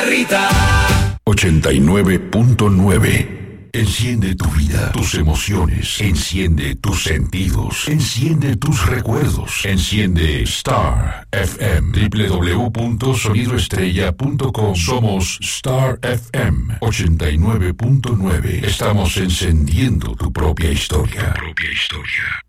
Rita. 89.9. Enciende tu vida, tus emociones, enciende tus sentidos, enciende tus recuerdos, enciende Star FM, www.sonidoestrella.com. Somos Star FM 89.9. Estamos encendiendo tu propia historia.